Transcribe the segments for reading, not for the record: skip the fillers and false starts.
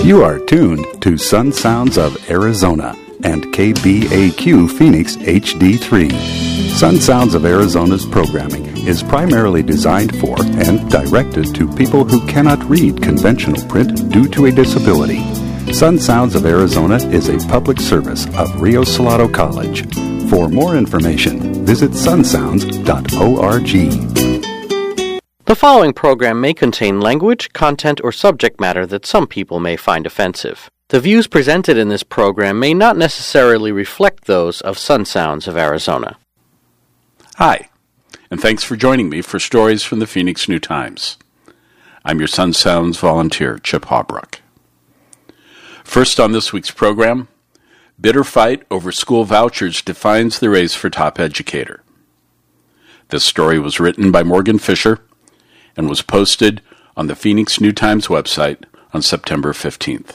You are tuned to Sun Sounds of Arizona and KBAQ Phoenix HD3. Sun Sounds of Arizona's programming is primarily designed for and directed to people who cannot read conventional print due to a disability. Sun Sounds of Arizona is a public service of Rio Salado College. For more information, visit sunsounds.org. The following program may contain language, content, or subject matter that some people may find offensive. The views presented in this program may not necessarily reflect those of Sun Sounds of Arizona. Hi, and thanks for joining me for Stories from the Phoenix New Times. I'm your Sun Sounds volunteer, Chip Hawbrook. First on this week's program, bitter fight over school vouchers defines the race for top educator. This story was written by Morgan Fisher and was posted on the Phoenix New Times website on September 15th.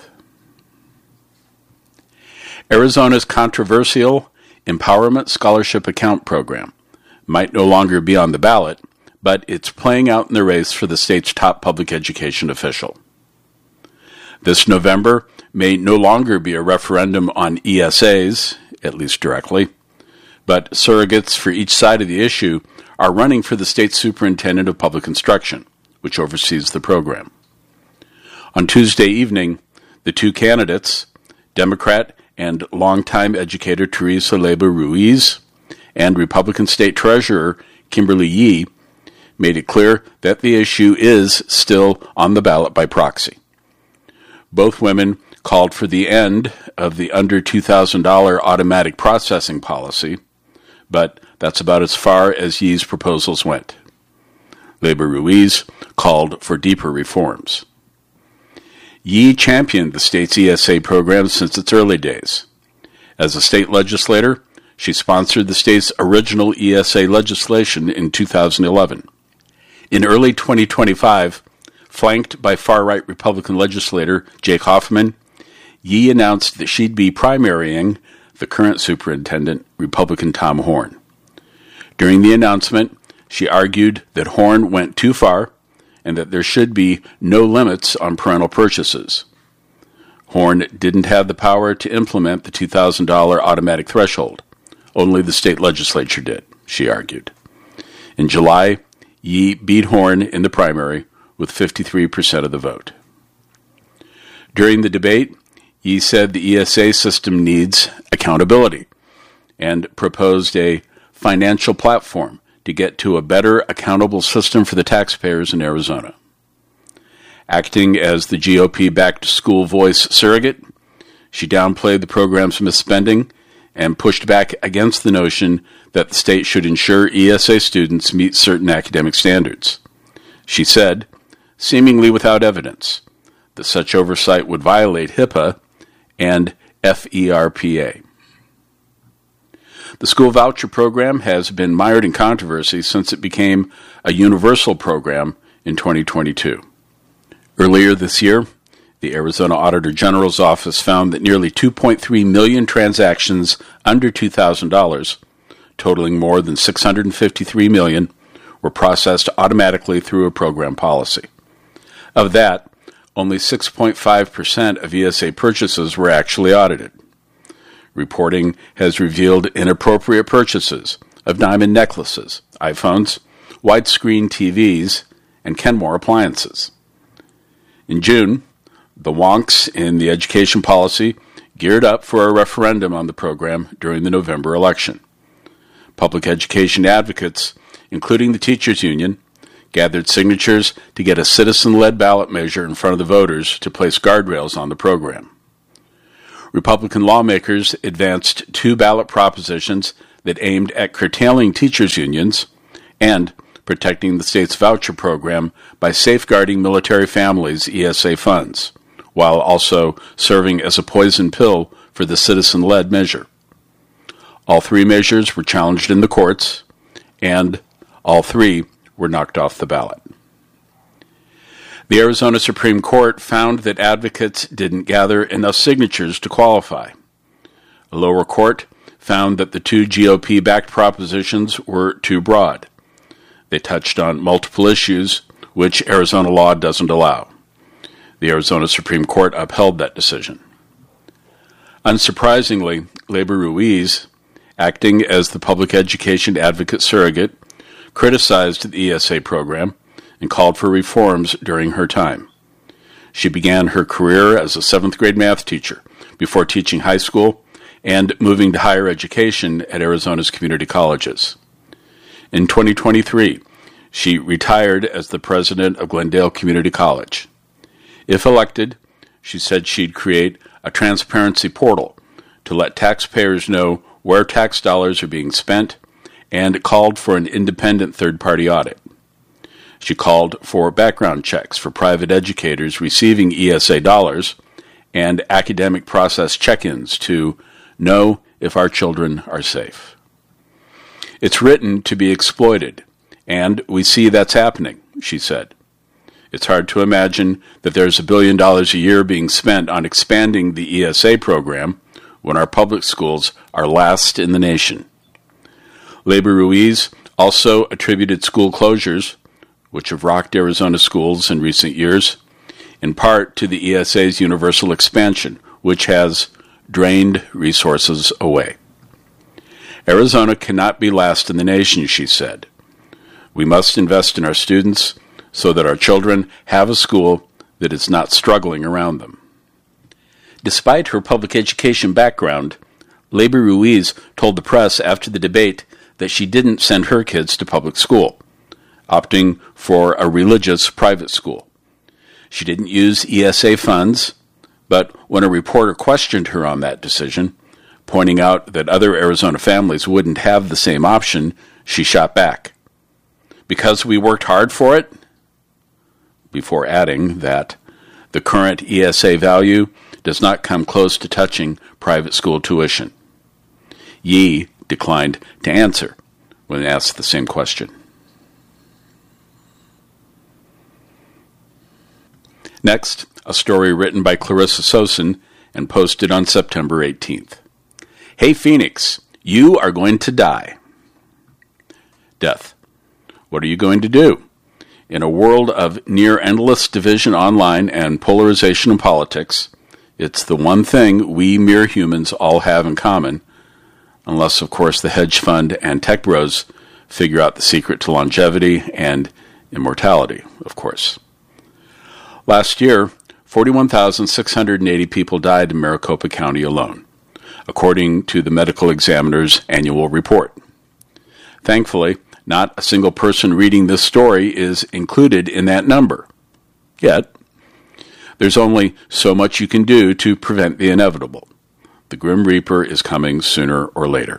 Arizona's controversial Empowerment Scholarship Account program might no longer be on the ballot, but it's playing out in the race for the state's top public education official. This November may no longer be a referendum on ESAs, at least directly, but surrogates for each side of the issue are running for the state superintendent of public instruction, which oversees the program. On Tuesday evening, the two candidates, Democrat and longtime educator Teresa Leyva Ruiz and Republican State Treasurer Kimberly Yee, made it clear that the issue is still on the ballot by proxy. Both women called for the end of the under $2,000 automatic processing policy, but that's about as far as Yee's proposals went. Leyva Ruiz called for deeper reforms. Yee championed the state's ESA program since its early days. As a state legislator, she sponsored the state's original ESA legislation in 2011. In early 2025, flanked by far-right Republican legislator Jake Hoffman, Yee announced that she'd be primarying the current superintendent, Republican Tom Horn. During the announcement, she argued that Horn went too far and that there should be no limits on parental purchases. Horn didn't have the power to implement the $2,000 automatic threshold. Only the state legislature did, she argued. In July, Yee beat Horn in the primary with 53% of the vote. During the debate, Yee said the ESA system needs accountability and proposed a financial platform to get to a better accountable system for the taxpayers in Arizona. Acting as the GOP-backed school voice surrogate, she downplayed the program's misspending and pushed back against the notion that the state should ensure ESA students meet certain academic standards. She said, seemingly without evidence, that such oversight would violate HIPAA and FERPA. The school voucher program has been mired in controversy since it became a universal program in 2022. Earlier this year, the Arizona Auditor General's office found that nearly 2.3 million transactions under $2,000, totaling more than $653 million, were processed automatically through a program policy. Of that, only 6.5% of ESA purchases were actually audited. Reporting has revealed inappropriate purchases of diamond necklaces, iPhones, widescreen TVs, and Kenmore appliances. In June, the wonks in the education policy geared up for a referendum on the program during the November election. Public education advocates, including the teachers' union, gathered signatures to get a citizen-led ballot measure in front of the voters to place guardrails on the program. Republican lawmakers advanced two ballot propositions that aimed at curtailing teachers' unions and protecting the state's voucher program by safeguarding military families' ESA funds, while also serving as a poison pill for the citizen-led measure. All three measures were challenged in the courts, and all three were knocked off the ballot. The Arizona Supreme Court found that advocates didn't gather enough signatures to qualify. A lower court found that the two GOP-backed propositions were too broad. They touched on multiple issues, which Arizona law doesn't allow. The Arizona Supreme Court upheld that decision. Unsurprisingly, Leyba Ruiz, acting as the public education advocate surrogate, criticized the ESA program and called for reforms during her time. She began her career as a 7th grade math teacher before teaching high school and moving to higher education at Arizona's community colleges. In 2023, she retired as the president of Glendale Community College. If elected, she said she'd create a transparency portal to let taxpayers know where tax dollars are being spent and called for an independent third-party audit. She called for background checks for private educators receiving ESA dollars and academic process check-ins to know if our children are safe. It's written to be exploited, and we see that's happening, she said. It's hard to imagine that there's $1 billion a year being spent on expanding the ESA program when our public schools are last in the nation. Leyba Ruiz also attributed school closures, which have rocked Arizona schools in recent years, in part to the ESA's universal expansion, which has drained resources away. Arizona cannot be last in the nation, she said. We must invest in our students so that our children have a school that is not struggling around them. Despite her public education background, Leyba Ruiz told the press after the debate that she didn't send her kids to public school, opting for a religious private school. She didn't use ESA funds, but when a reporter questioned her on that decision, pointing out that other Arizona families wouldn't have the same option, she shot back. Because we worked hard for it? Before adding that the current ESA value does not come close to touching private school tuition. Yee declined to answer when asked the same question. Next, a story written by Clarissa Sosin and posted on September 18th. Hey Phoenix, you are going to die. Death. What are you going to do? In a world of near-endless division online and polarization in politics, it's the one thing we mere humans all have in common, unless, of course, the hedge fund and tech bros figure out the secret to longevity and immortality, of course. Last year, 41,680 people died in Maricopa County alone, according to the medical examiner's annual report. Thankfully, not a single person reading this story is included in that number. Yet, there's only so much you can do to prevent the inevitable. The Grim Reaper is coming sooner or later.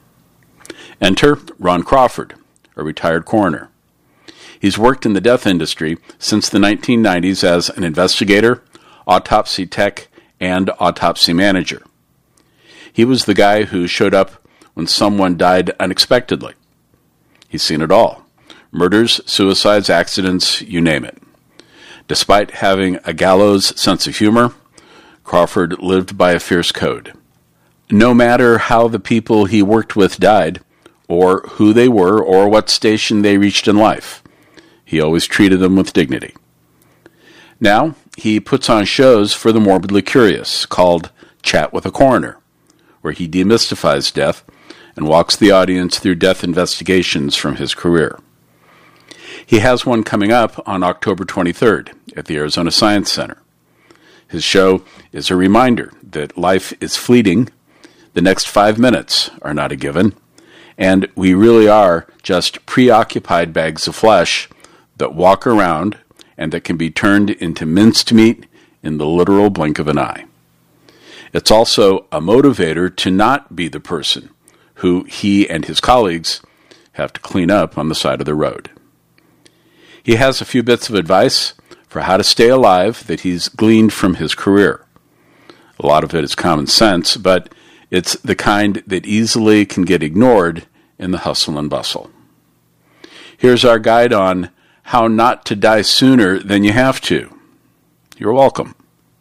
Enter Ron Crawford, a retired coroner. He's worked in the death industry since the 1990s as an investigator, autopsy tech, and autopsy manager. He was the guy who showed up when someone died unexpectedly. He's seen it all. Murders, suicides, accidents, you name it. Despite having a gallows sense of humor, Crawford lived by a fierce code. No matter how the people he worked with died, or who they were, or what station they reached in life, he always treated them with dignity. Now, he puts on shows for the morbidly curious, called Chat with a Coroner, where he demystifies death and walks the audience through death investigations from his career. He has one coming up on October 23rd at the Arizona Science Center. His show is a reminder that life is fleeting, the next 5 minutes are not a given, and we really are just preoccupied bags of flesh that walk around and that can be turned into minced meat in the literal blink of an eye. It's also a motivator to not be the person who he and his colleagues have to clean up on the side of the road. He has a few bits of advice for how to stay alive that he's gleaned from his career. A lot of it is common sense, but it's the kind that easily can get ignored in the hustle and bustle. Here's our guide on how not to die sooner than you have to. You're welcome.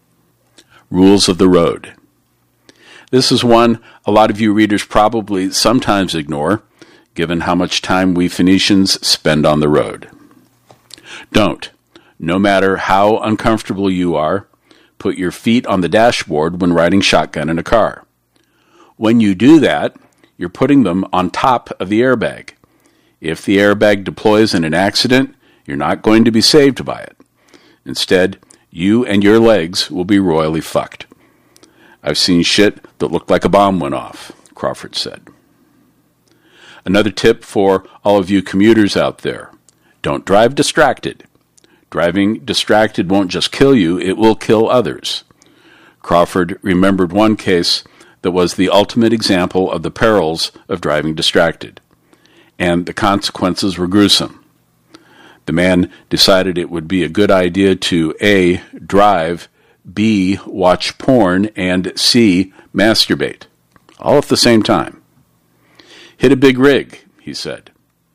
Rules of the road. This is one a lot of you readers probably sometimes ignore, given how much time we Phoenicians spend on the road. Don't No matter how uncomfortable you are, put your feet on the dashboard when riding shotgun in a car. When you do that, you're putting them on top of the airbag. If the airbag deploys in an accident, you're not going to be saved by it. Instead, you and your legs will be royally fucked. I've seen shit that looked like a bomb went off, Crawford said. Another tip for all of you commuters out there: don't drive distracted. Driving distracted won't just kill you, it will kill others. Crawford remembered one case that was the ultimate example of the perils of driving distracted, and the consequences were gruesome. The man decided it would be a good idea to A, drive, B, watch porn, and C, masturbate, all at the same time. Hit a big rig, he said.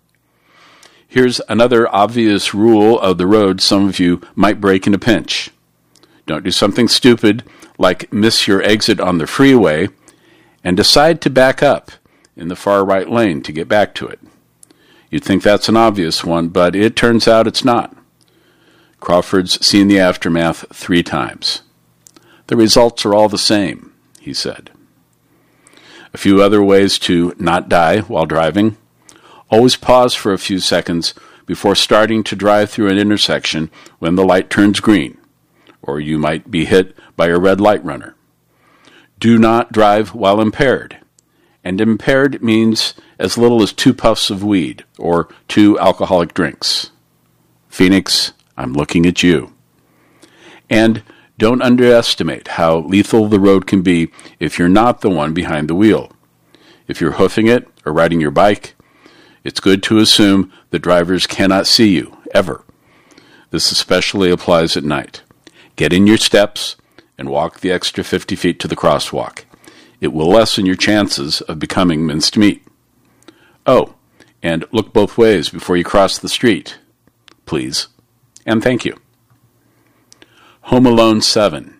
Here's another obvious rule of the road some of you might break in a pinch. Don't do something stupid like miss your exit on the freeway and decide to back up in the far right lane to get back to it. You'd think that's an obvious one, but it turns out it's not. Crawford's seen the aftermath 3 times. The results are all the same, he said. A few other ways to not die while driving. Always pause for a few seconds before starting to drive through an intersection when the light turns green, or you might be hit by a red light runner. Do not drive while impaired, and impaired means as little as 2 puffs of weed or 2 alcoholic drinks. Phoenix, I'm looking at you. And don't underestimate how lethal the road can be if you're not the one behind the wheel. If you're hoofing it or riding your bike, it's good to assume the drivers cannot see you, ever. This especially applies at night. Get in your steps and walk the extra 50 feet to the crosswalk. It will lessen your chances of becoming minced meat. Oh, and look both ways before you cross the street. Please, and thank you. Home Alone 7.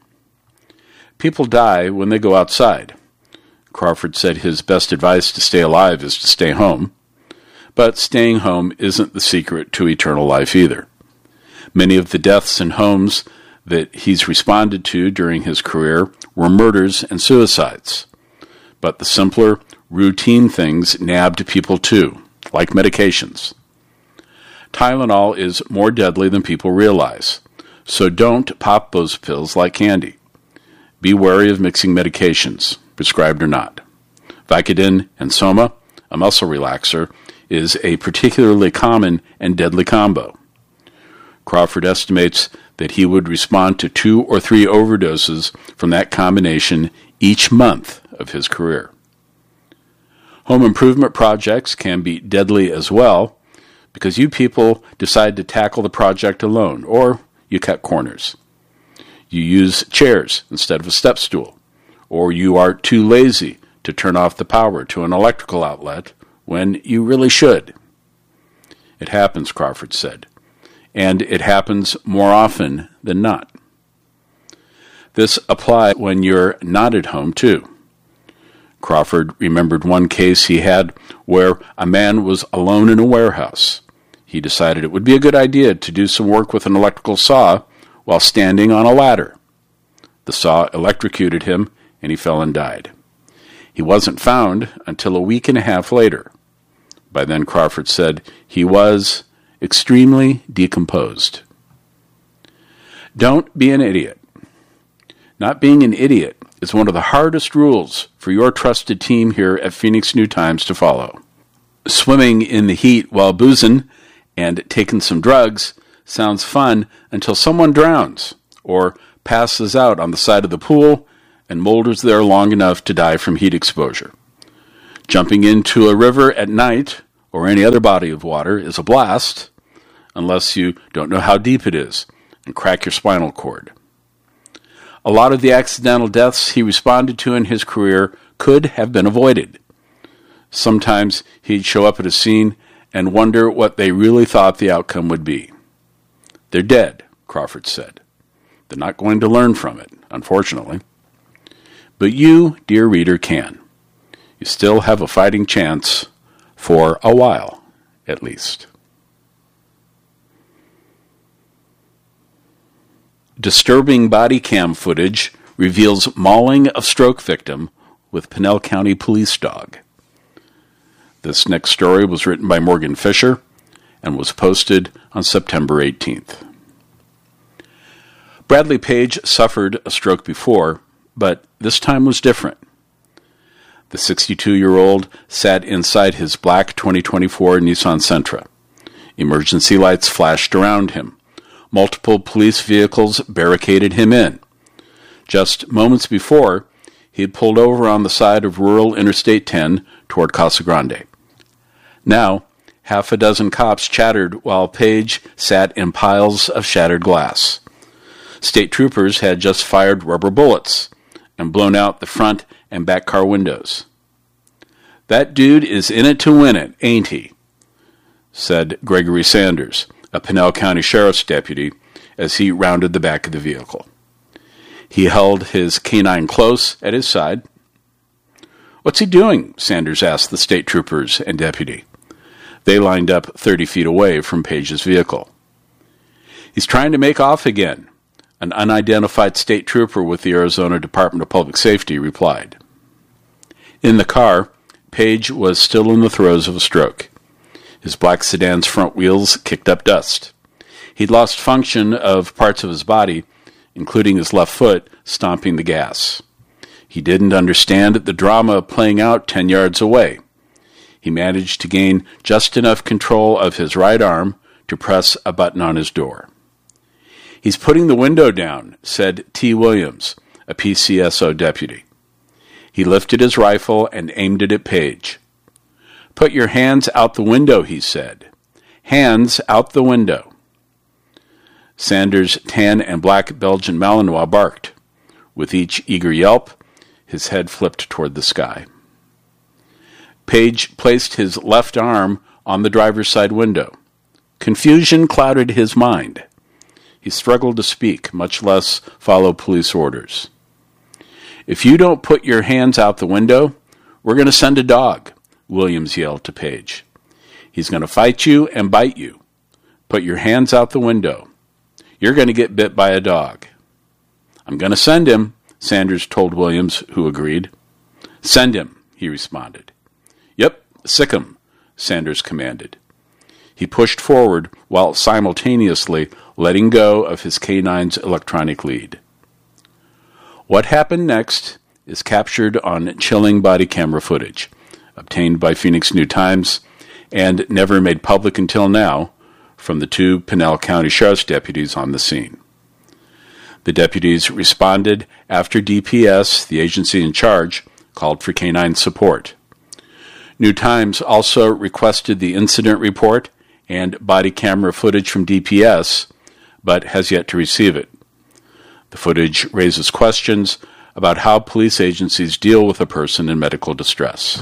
People die when they go outside. Crawford said his best advice to stay alive is to stay home. But staying home isn't the secret to eternal life either. Many of the deaths in homes that he's responded to during his career were murders and suicides. But the simpler, routine things nabbed people too, like medications. Tylenol is more deadly than people realize, so don't pop those pills like candy. Be wary of mixing medications, prescribed or not. Vicodin and Soma, a muscle relaxer, is a particularly common and deadly combo. Crawford estimates that he would respond to 2 or 3 overdoses from that combination each month of his career. Home improvement projects can be deadly as well because you people decide to tackle the project alone, or you cut corners. You use chairs instead of a step stool, or you are too lazy to turn off the power to an electrical outlet when you really should. It happens, Crawford said, and it happens more often than not. This applies when you're not at home, too. Crawford remembered one case he had where a man was alone in a warehouse. He decided it would be a good idea to do some work with an electrical saw while standing on a ladder. The saw electrocuted him, and he fell and died. He wasn't found until a week and a half later. By then, Crawford said he was extremely decomposed. Don't be an idiot. Not being an idiot is one of the hardest rules for your trusted team here at Phoenix New Times to follow. Swimming in the heat while boozing and taking some drugs sounds fun until someone drowns or passes out on the side of the pool and moulders there long enough to die from heat exposure. Jumping into a river at night or any other body of water is a blast, unless you don't know how deep it is and crack your spinal cord. A lot of the accidental deaths he responded to in his career could have been avoided. Sometimes he'd show up at a scene and wonder what they really thought the outcome would be. They're dead, Crawford said. They're not going to learn from it, unfortunately. But you, dear reader, can. You still have a fighting chance, for a while, at least. Disturbing body cam footage reveals mauling of stroke victim with Pinell County police dog. This next story was written by Morgan Fisher and was posted on September 18th. Bradley Page suffered a stroke before, but this time was different. The 62-year-old sat inside his black 2024 Nissan Sentra. Emergency lights flashed around him. Multiple police vehicles barricaded him in. Just moments before, he had pulled over on the side of rural Interstate 10 toward Casa Grande. Now, half a dozen cops chattered while Page sat in piles of shattered glass. State troopers had just fired rubber bullets and blown out the front and back car windows. "That dude is in it to win it, ain't he?" said Gregory Sanders, a Pinell County Sheriff's deputy, as he rounded the back of the vehicle. He held his canine close at his side. "What's he doing?" Sanders asked the state troopers and deputy. They lined up 30 feet away from Page's vehicle. "He's trying to make off again," an unidentified state trooper with the Arizona Department of Public Safety replied. In the car, Page was still in the throes of a stroke. His black sedan's front wheels kicked up dust. He'd lost function of parts of his body, including his left foot, stomping the gas. He didn't understand the drama playing out 10 yards away. He managed to gain just enough control of his right arm to press a button on his door. "He's putting the window down," said T. Williams, a PCSO deputy. He lifted his rifle and aimed it at Page. "Put your hands out the window," he said. "Hands out the window." Sanders' tan and black Belgian Malinois barked. With each eager yelp, his head flipped toward the sky. Page placed his left arm on the driver's side window. Confusion clouded his mind. He struggled to speak, much less follow police orders. "If you don't put your hands out the window, we're going to send a dog," Williams yelled to Page. "He's going to fight you and bite you. Put your hands out the window. You're going to get bit by a dog." "I'm going to send him," Sanders told Williams, who agreed. "Send him," he responded. "Yep, sick him," Sanders commanded. He pushed forward while simultaneously letting go of his canine's electronic lead. What happened next is captured on chilling body camera footage, obtained by Phoenix New-Times and never made public until now from the two Pinell County Sheriff's deputies on the scene. The deputies responded after DPS, the agency in charge, called for canine support. New-Times also requested the incident report and body camera footage from DPS, but has yet to receive it. The footage raises questions about how police agencies deal with a person in medical distress.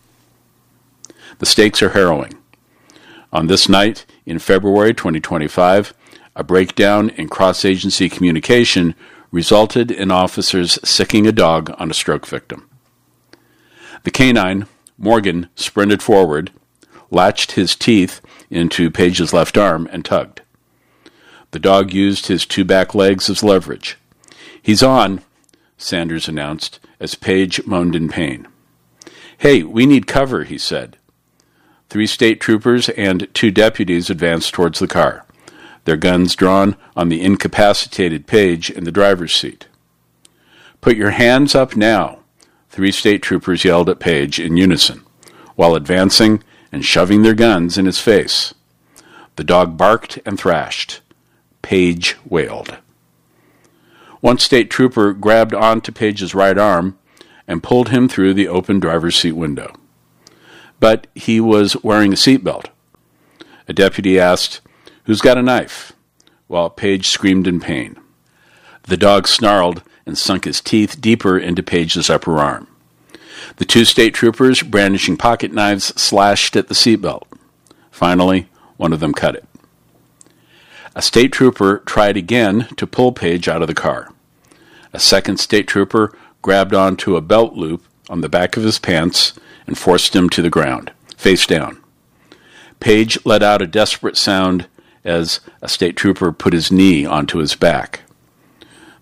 The stakes are harrowing. On this night, in February 2025, a breakdown in cross-agency communication resulted in officers sicking a dog on a stroke victim. The canine, Morgan, sprinted forward, latched his teeth into Page's left arm, and tugged. The dog used his two back legs as leverage. "He's on," Sanders announced, as Page moaned in pain. "Hey, we need cover," he said. 3 state troopers and 2 deputies advanced towards the car, their guns drawn on the incapacitated Page in the driver's seat. "Put your hands up now," 3 state troopers yelled at Page in unison, while advancing and shoving their guns in his face. The dog barked and thrashed. Page wailed. One state trooper grabbed onto Page's right arm and pulled him through the open driver's seat window. But he was wearing a seatbelt. A deputy asked, "Who's got a knife?" while Page screamed in pain. The dog snarled and sunk his teeth deeper into Page's upper arm. The 2 state troopers, brandishing pocket knives, slashed at the seatbelt. Finally, one of them cut it. A state trooper tried again to pull Page out of the car. A second state trooper grabbed onto a belt loop on the back of his pants and forced him to the ground, face down. Page let out a desperate sound as a state trooper put his knee onto his back.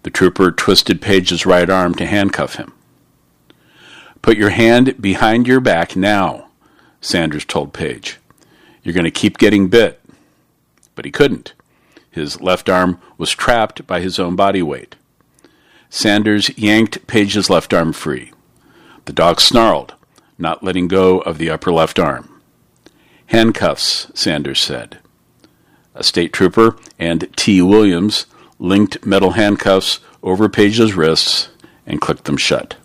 The trooper twisted Page's right arm to handcuff him. "Put your hand behind your back now," Sanders told Page. "You're going to keep getting bit." But he couldn't. His left arm was trapped by his own body weight. Sanders yanked Page's left arm free. The dog snarled, not letting go of the upper left arm. "Handcuffs," Sanders said. A state trooper and T. Williams linked metal handcuffs over Page's wrists and clicked them shut.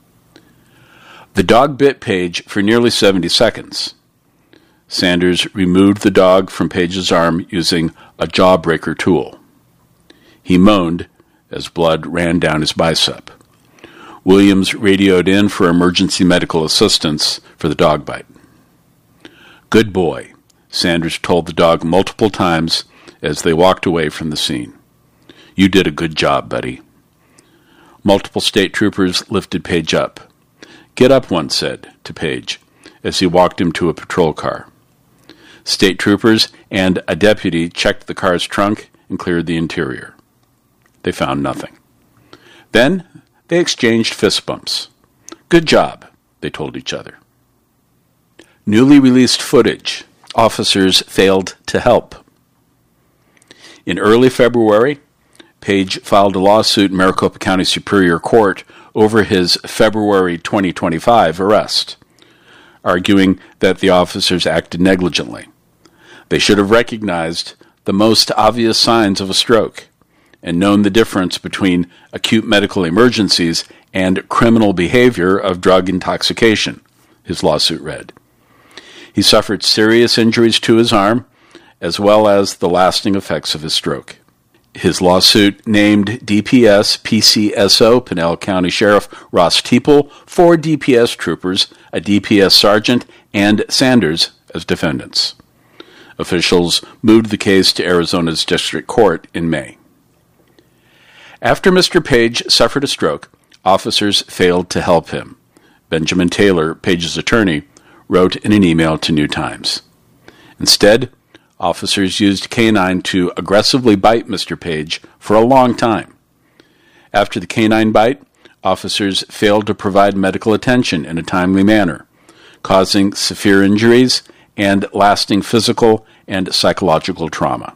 The dog bit Page for nearly 70 seconds. Sanders removed the dog from Page's arm using a jawbreaker tool. He moaned as blood ran down his bicep. Williams radioed in for emergency medical assistance for the dog bite. "Good boy," Sanders told the dog multiple times as they walked away from the scene. "You did a good job, buddy." Multiple state troopers lifted Page up. "Get up," one said to Page as he walked him to a patrol car. State troopers and a deputy checked the car's trunk and cleared the interior. They found nothing. Then they exchanged fist bumps. "Good job," they told each other. Newly released footage. Officers failed to help. In early February, Page filed a lawsuit in Maricopa County Superior Court over his February 2025 arrest, arguing that the officers acted negligently. They should have recognized the most obvious signs of a stroke and known the difference between acute medical emergencies and criminal behavior of drug intoxication, his lawsuit read. He suffered serious injuries to his arm, as well as the lasting effects of his stroke. His lawsuit named DPS PCSO Pinal County Sheriff Ross Teeple, 4 DPS troopers, a DPS sergeant, and Sanders as defendants. Officials moved the case to Arizona's District Court in May. After Mr. Page suffered a stroke, officers failed to help him. Benjamin Taylor, Page's attorney, wrote in an email to New Times. Instead, officers used canine to aggressively bite Mr. Page for a long time. After the canine bite, officers failed to provide medical attention in a timely manner, causing severe injuries and lasting physical and psychological trauma.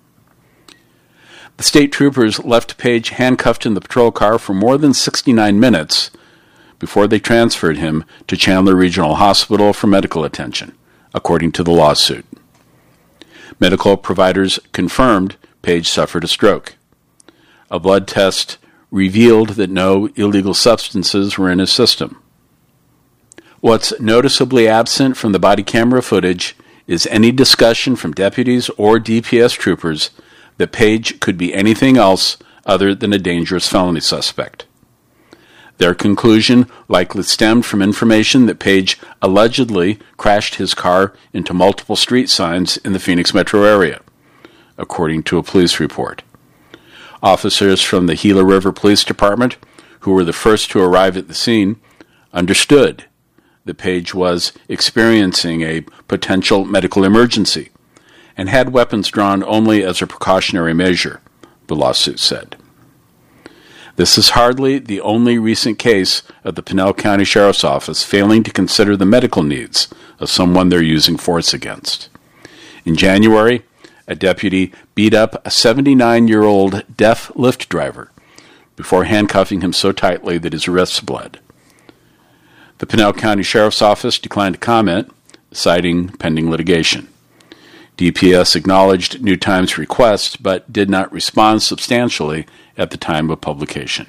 The state troopers left Page handcuffed in the patrol car for more than 69 minutes before they transferred him to Chandler Regional Hospital for medical attention, according to the lawsuit. Medical providers confirmed Page suffered a stroke. A blood test revealed that no illegal substances were in his system. What's noticeably absent from the body camera footage is any discussion from deputies or DPS troopers that Page could be anything else other than a dangerous felony suspect. Their conclusion likely stemmed from information that Page allegedly crashed his car into multiple street signs in the Phoenix metro area, according to a police report. Officers from the Gila River Police Department, who were the first to arrive at the scene, understood that Page was experiencing a potential medical emergency and had weapons drawn only as a precautionary measure, the lawsuit said. This is hardly the only recent case of the Pinal County Sheriff's Office failing to consider the medical needs of someone they're using force against. In January, a deputy beat up a 79-year-old deaf Lyft driver before handcuffing him so tightly that his wrists bled. The Pinal County Sheriff's Office declined to comment, citing pending litigation. DPS acknowledged New Times' request, but did not respond substantially at the time of publication.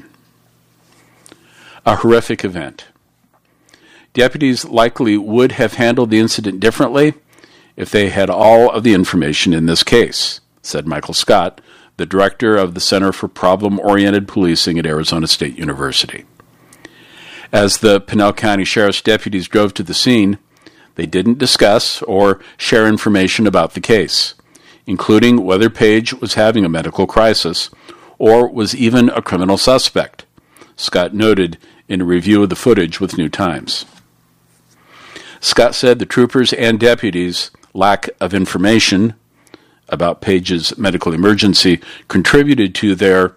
A horrific event. Deputies likely would have handled the incident differently if they had all of the information in this case, said Michael Scott, the director of the Center for Problem-Oriented Policing at Arizona State University. As the Pinal County Sheriff's deputies drove to the scene, they didn't discuss or share information about the case, including whether Page was having a medical crisis or was even a criminal suspect, Scott noted in a review of the footage with New Times. Scott said the troopers and deputies' lack of information about Page's medical emergency contributed to their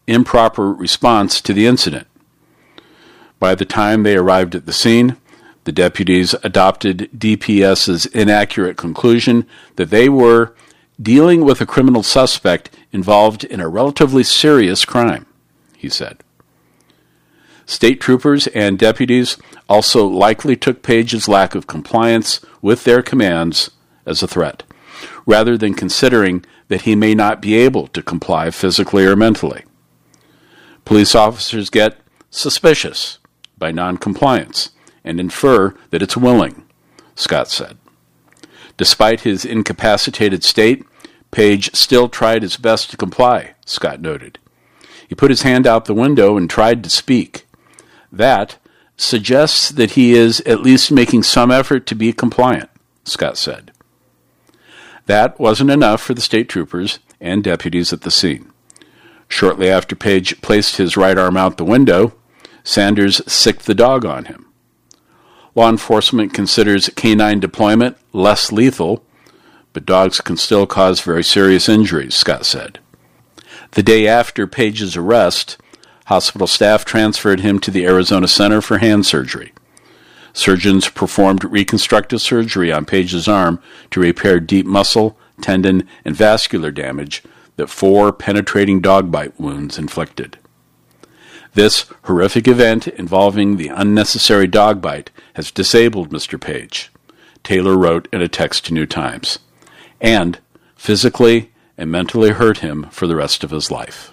improper response to the incident. By the time they arrived at the scene, the deputies adopted DPS's inaccurate conclusion that they were dealing with a criminal suspect involved in a relatively serious crime, he said. State troopers and deputies also likely took Page's lack of compliance with their commands as a threat, rather than considering that he may not be able to comply physically or mentally. Police officers get suspicious by noncompliance and infer that it's willing, Scott said. Despite his incapacitated state, Page still tried his best to comply, Scott noted. He put his hand out the window and tried to speak. That suggests that he is at least making some effort to be compliant, Scott said. That wasn't enough for the state troopers and deputies at the scene. Shortly after Page placed his right arm out the window, Sanders sicked the dog on him. Law enforcement considers canine deployment less lethal, but dogs can still cause very serious injuries, Scott said. The day after Page's arrest, hospital staff transferred him to the Arizona Center for Hand Surgery. Surgeons performed reconstructive surgery on Page's arm to repair deep muscle, tendon, and vascular damage that 4 penetrating dog bite wounds inflicted. This horrific event involving the unnecessary dog bite has disabled Mr. Page, Taylor wrote in a text to New Times, and physically and mentally hurt him for the rest of his life.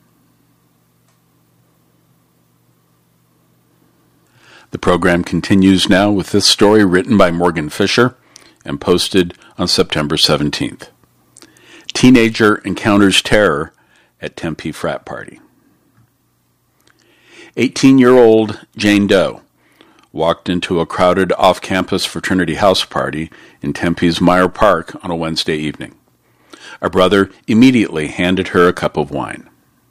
The program continues now with this story written by Morgan Fisher and posted on September 17th. Teenager encounters terror at Tempe frat party. 18-year-old Jane Doe walked into a crowded off-campus fraternity house party in Tempe's Meyer Park on a Wednesday evening. A brother immediately handed her a cup of wine.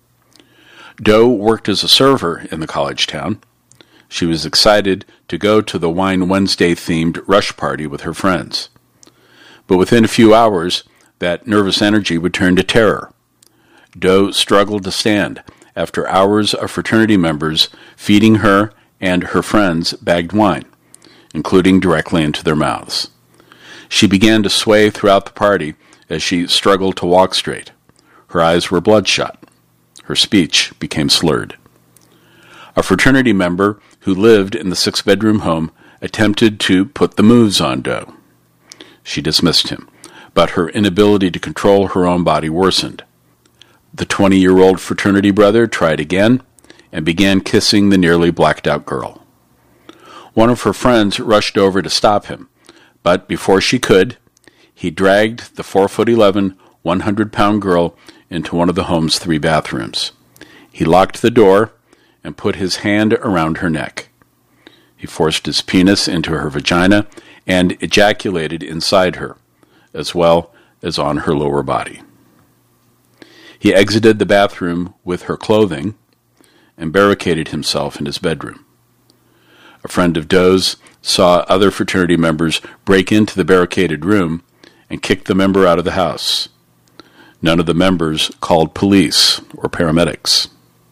Doe worked as a server in the college town. She was excited to go to the Wine Wednesday-themed rush party with her friends. But within a few hours, that nervous energy would turn to terror. Doe struggled to stand after hours of fraternity members feeding her and her friends bagged wine, including directly into their mouths. She began to sway throughout the party as she struggled to walk straight. Her eyes were bloodshot. Her speech became slurred. A fraternity member who lived in the 6-bedroom home attempted to put the moves on Doe. She dismissed him, but her inability to control her own body worsened. The 20-year-old fraternity brother tried again and began kissing the nearly blacked-out girl. One of her friends rushed over to stop him, but before she could, he dragged the 4'11", 100-pound girl into one of the home's 3 bathrooms. He locked the door and put his hand around her neck. He forced his penis into her vagina and ejaculated inside her, as well as on her lower body. He exited the bathroom with her clothing and barricaded himself in his bedroom. A friend of Doe's saw other fraternity members break into the barricaded room and kick the member out of the house. None of the members called police or paramedics.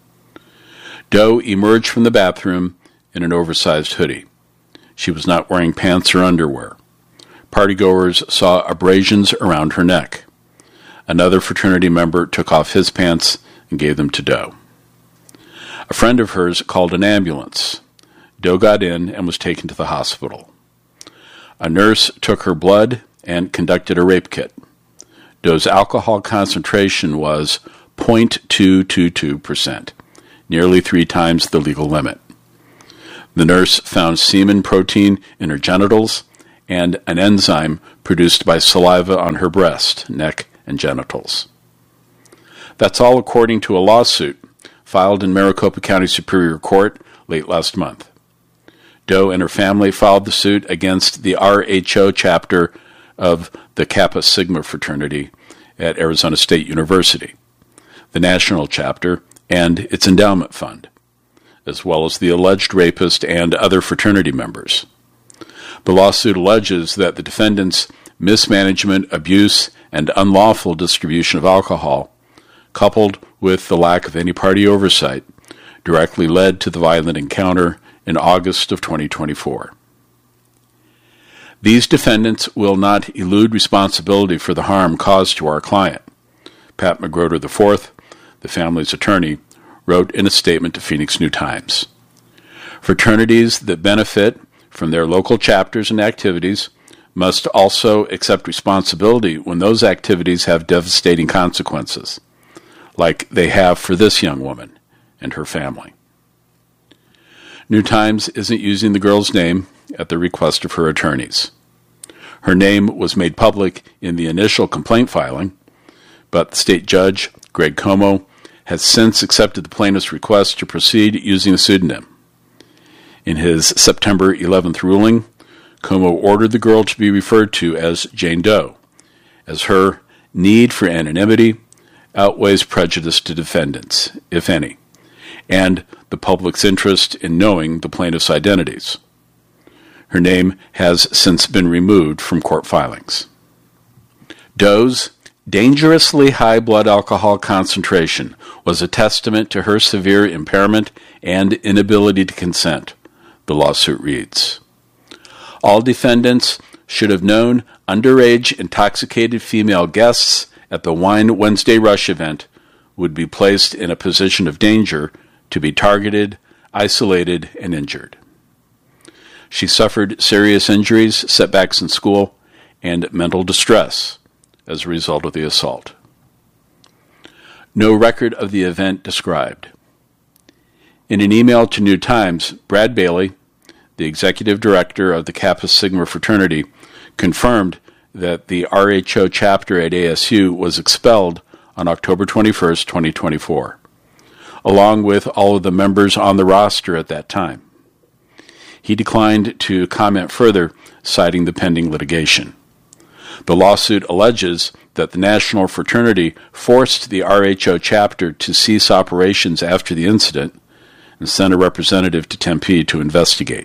Doe emerged from the bathroom in an oversized hoodie. She was not wearing pants or underwear. Partygoers saw abrasions around her neck. Another fraternity member took off his pants and gave them to Doe. A friend of hers called an ambulance. Doe got in and was taken to the hospital. A nurse took her blood and conducted a rape kit. Doe's alcohol concentration was 0.222%, nearly 3 times the legal limit. The nurse found semen protein in her genitals and an enzyme produced by saliva on her breast, neck, and genitals. That's all according to a lawsuit filed in Maricopa County Superior Court late last month. Doe and her family filed the suit against the RHO chapter of the Kappa Sigma fraternity at Arizona State University, the national chapter, and its endowment fund, as well as the alleged rapist and other fraternity members. The lawsuit alleges that the defendants' mismanagement, abuse, and unlawful distribution of alcohol, coupled with the lack of any party oversight, directly led to the violent encounter in August of 2024. These defendants will not elude responsibility for the harm caused to our client. Pat McGroder IV, the family's attorney, wrote in a statement to Phoenix New Times, "Fraternities that benefit from their local chapters and activities must also accept responsibility when those activities have devastating consequences, like they have for this young woman and her family." New Times isn't using the girl's name at the request of her attorneys. Her name was made public in the initial complaint filing, but the state judge, Greg Como, has since accepted the plaintiff's request to proceed using a pseudonym. In his September 11th ruling, Como ordered the girl to be referred to as Jane Doe, as her need for anonymity outweighs prejudice to defendants, if any, and the public's interest in knowing the plaintiff's identities. Her name has since been removed from court filings. Doe's dangerously high blood alcohol concentration was a testament to her severe impairment and inability to consent, the lawsuit reads. All defendants should have known underage intoxicated female guests at the Wine Wednesday Rush event would be placed in a position of danger to be targeted, isolated, and injured. She suffered serious injuries, setbacks in school, and mental distress as a result of the assault. No record of the event described. In an email to New Times, Brad Bailey, the executive director of the Kappa Sigma fraternity, confirmed that the RHO chapter at ASU was expelled on October 21, 2024, along with all of the members on the roster at that time. He declined to comment further, citing the pending litigation. The lawsuit alleges that the national fraternity forced the RHO chapter to cease operations after the incident and sent a representative to Tempe to investigate.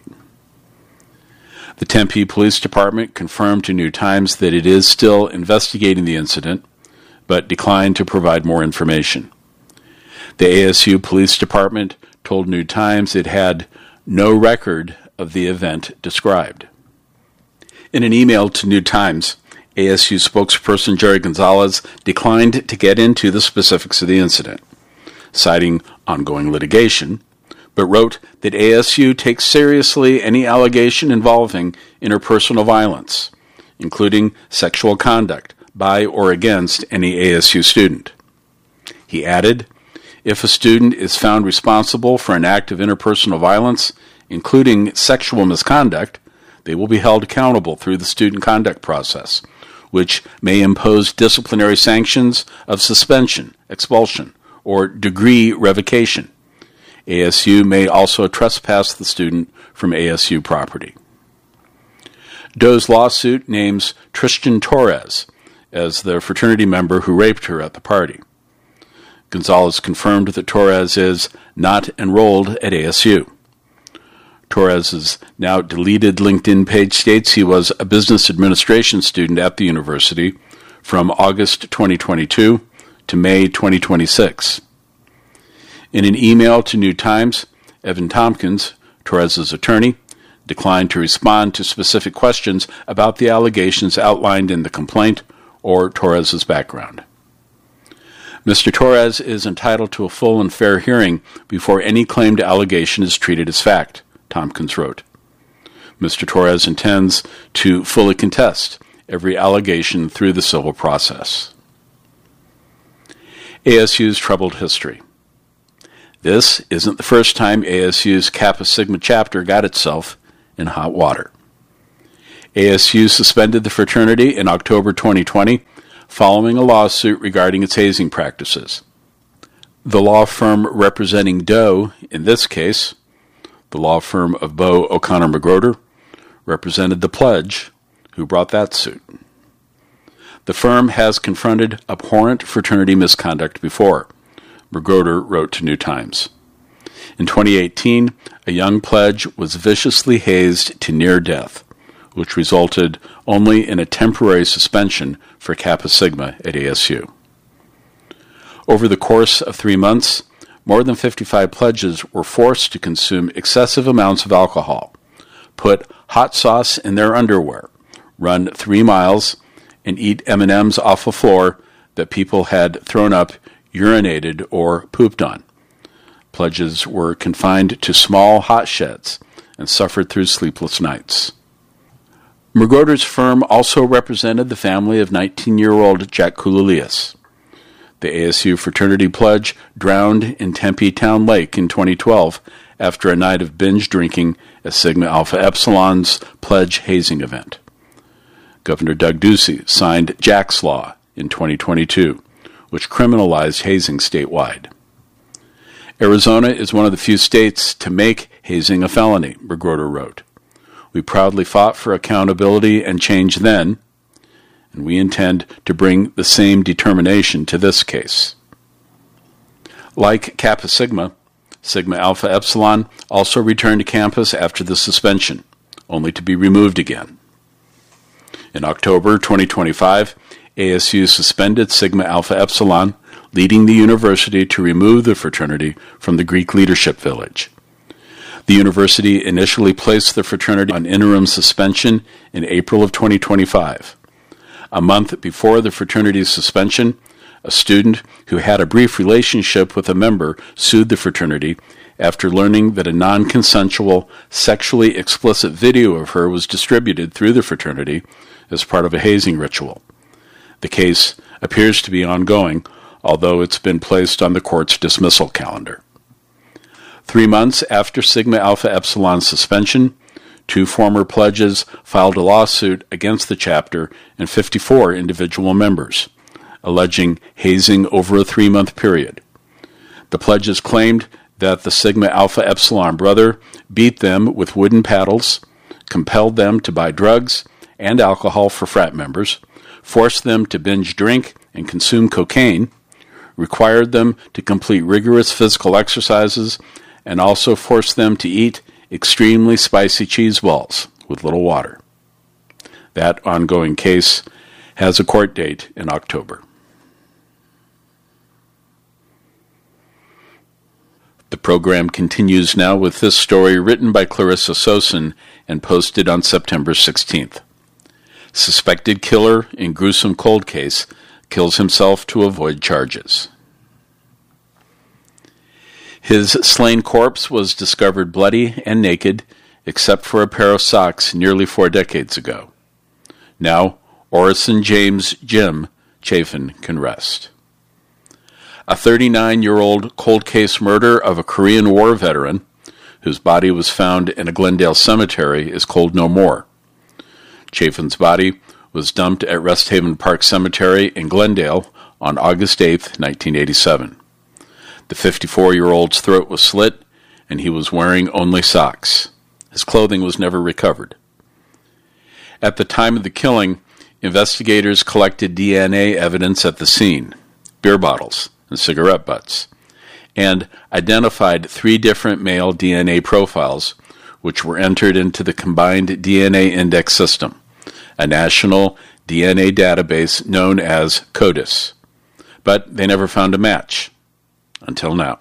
The Tempe Police Department confirmed to New Times that it is still investigating the incident, but declined to provide more information. The ASU Police Department told New Times it had no record of the event described. In an email to New Times, ASU spokesperson Jerry Gonzalez declined to get into the specifics of the incident, citing ongoing litigation, but wrote that ASU takes seriously any allegation involving interpersonal violence, including sexual conduct by or against any ASU student. He added, "If a student is found responsible for an act of interpersonal violence, including sexual misconduct, they will be held accountable through the student conduct process, which may impose disciplinary sanctions of suspension, expulsion, or degree revocation. ASU may also trespass the student from ASU property." Doe's lawsuit names Tristan Torres as the fraternity member who raped her at the party. Gonzalez confirmed that Torres is not enrolled at ASU. Torres's now deleted LinkedIn page states he was a business administration student at the university from August 2022 to May 2026. In an email to New Times, Evan Tompkins, Torres's attorney, declined to respond to specific questions about the allegations outlined in the complaint or Torres's background. Mr. Torres is entitled to a full and fair hearing before any claimed allegation is treated as fact, Tompkins wrote. Mr. Torres intends to fully contest every allegation through the civil process. ASU's troubled history. This isn't the first time ASU's Kappa Sigma chapter got itself in hot water. ASU suspended the fraternity in October 2020 following a lawsuit regarding its hazing practices. The law firm representing Doe, in this case, the law firm of Bo O'Connor McGroder, represented the pledge who brought that suit. The firm has confronted abhorrent fraternity misconduct before, McGroder wrote to New Times. In 2018, a young pledge was viciously hazed to near death, which resulted only in a temporary suspension for Kappa Sigma at ASU. Over the course of 3 months, more than 55 pledges were forced to consume excessive amounts of alcohol, put hot sauce in their underwear, run 3 miles, and eat M&Ms off a floor that people had thrown up, urinated, or pooped on. Pledges were confined to small hot sheds and suffered through sleepless nights. Mrgodr's firm also represented the family of 19-year-old Jack Koulalius. The ASU fraternity pledge drowned in Tempe Town Lake in 2012 after a night of binge drinking at Sigma Alpha Epsilon's pledge hazing event. Governor Doug Ducey signed Jack's Law in 2022, which criminalized hazing statewide. Arizona is one of the few states to make hazing a felony, Mrgodr wrote. We proudly fought for accountability and change then, and we intend to bring the same determination to this case. Like Kappa Sigma, Sigma Alpha Epsilon also returned to campus after the suspension, only to be removed again. In October 2025, ASU suspended Sigma Alpha Epsilon, leading the university to remove the fraternity from the Greek Leadership Village. The university initially placed the fraternity on interim suspension in April of 2025. A month before the fraternity's suspension, a student who had a brief relationship with a member sued the fraternity after learning that a non-consensual, sexually explicit video of her was distributed through the fraternity as part of a hazing ritual. The case appears to be ongoing, although it's been placed on the court's dismissal calendar. 3 months after Sigma Alpha Epsilon's suspension, 2 former pledges filed a lawsuit against the chapter and 54 individual members, alleging hazing over a 3-month period. The pledges claimed that the Sigma Alpha Epsilon brother beat them with wooden paddles, compelled them to buy drugs and alcohol for frat members, forced them to binge drink and consume cocaine, required them to complete rigorous physical exercises, and also forced them to eat extremely spicy cheese balls with little water. That ongoing case has a court date in October. The program continues now with this story written by Clarissa Sosin and posted on September 16th. Suspected killer in gruesome cold case kills himself to avoid charges. His slain corpse was discovered bloody and naked, except for a pair of socks nearly 4 decades ago. Now, Orison James Jim Chafin can rest. A 39-year-old cold case murder of a Korean War veteran, whose body was found in a Glendale cemetery, is cold no more. Chafin's body was dumped at Rest Haven Park Cemetery in Glendale on August 8, 1987. The 54-year-old's throat was slit, and he was wearing only socks. His clothing was never recovered. At the time of the killing, investigators collected DNA evidence at the scene, beer bottles and cigarette butts, and identified 3 different male DNA profiles, which were entered into the Combined DNA Index System, a national DNA database known as CODIS. But they never found a match. Until now.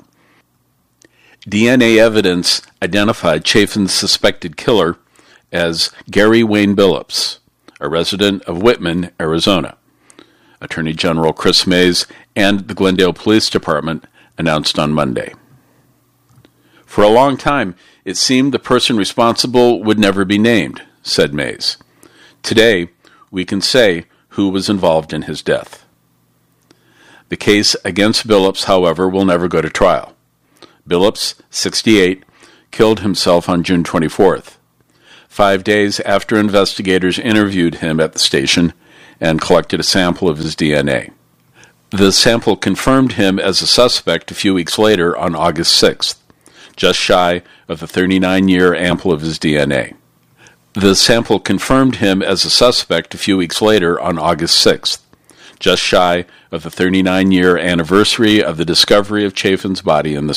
DNA evidence identified Chafin's suspected killer as Gary Wayne Billups, a resident of Whitman, Arizona. Attorney General Chris Mays and the Glendale Police Department announced on Monday. For a long time, it seemed the person responsible would never be named, said Mays. Today, we can say who was involved in his death. The case against Billups, however, will never go to trial. Billups, 68, killed himself on June 24th, 5 days after investigators interviewed him at the station and collected a sample of his DNA. The sample confirmed him as a suspect a few weeks later on August 6th, just shy of the 39-year ample of his DNA. The sample confirmed him as a suspect a few weeks later on August 6th, just shy of the 39-year anniversary of the discovery of Chafin's body in the